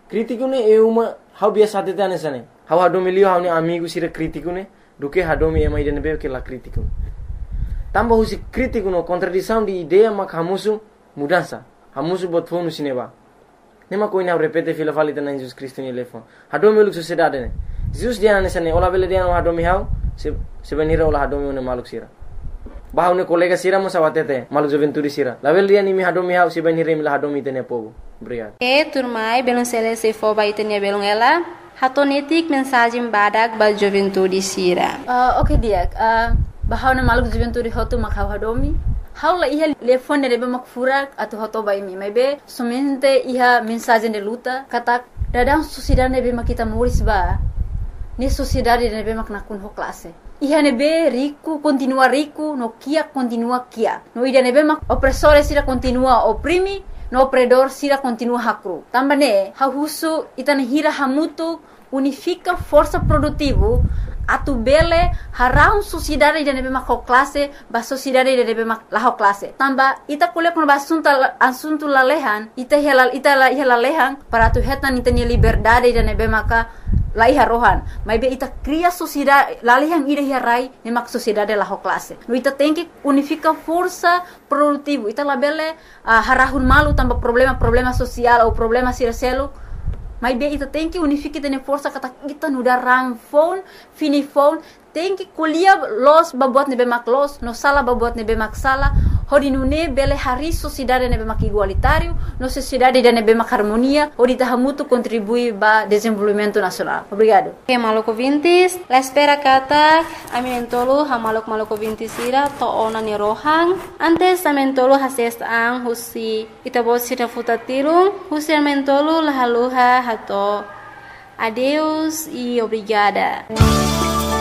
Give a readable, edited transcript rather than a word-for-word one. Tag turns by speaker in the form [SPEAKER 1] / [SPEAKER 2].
[SPEAKER 1] Crítico ne é uma how biasa tete anesane. How hadomi liu how ne amigo sira crítico ne do que hadomi ema ide nebe que la crítico. Tamba husi crítico no contradição de ideia mak hamusu mudança. Hamusu bot fonu sineba. Nema koina repete fila falita na Jesus Cristo ni lefon. Hadomi luk sociedade ne. Jesus dia anesane ola bele dia no hadomi how se benira ola hadomi ne maluk sira. Bahau ne kolega sira mo sawatete maluk juventuri sira. Label dia ni mi hadomi how se benira mi la hadomi tene pogo. Obrigado.
[SPEAKER 2] Turmai belum selesai fo baitanya belum ela. Hatonetik mensagem badak ba juventude sira.
[SPEAKER 3] Okay dia. Bahau na maluk juventude hotu makau hadomi. Haula iha telefone rebe mak furak atau hoto bai mi. Maybe somente iha mensagem de luta katak dadang sociedade nebe mak kita muris ba. Ni sociedade nebe mak nakun ho classe. Iha nebe rico continua rico, no kia continua kia. No ida nebe mak opressore sira continua oprimi. No opredor sira continua hakru. Tambane, hahusu itane hira hamutu unifica força produtivo atu bele harau sociedade de nebe mako classe ba sociedade de nebe mak laho classe. Tamba ita kuliah kono asunto lalehan ita lalehan para tu hetan itane liberdade de nebe maka laiha rohan. Mas ita cria sociedade lalehan ida hirai ne mak sociedade laho classe. No ita tem que unifica força produtivo. Ita labele harahun malu tamba problema social ou problema siraselo. Mas ita tem que unificar tene força kata kita nuda ramfon, finifon, tem que kuliah los babuat nebe mak los, no sala babuat nebe mak sala. Hodi nune bele hari sociedade nebe mak igualitário, no sociedade de nebe mak harmonia, hodi tahamutu contribui ba desenvolvimento nacional. Obrigado.
[SPEAKER 2] Maloko vintis, la espera kata aminentolo maloko vintis ira to ona ni rohang. Antes amentolo hases ang husi itabot sira futatirung, husi amentolo lahaluha hato. Adeus e obrigada.